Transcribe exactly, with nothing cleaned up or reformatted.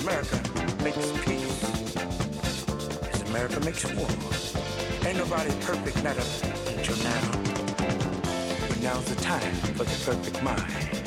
America makes peace, as America makes war. Ain't nobody perfect, not up until now. But now's the time for the perfect mind.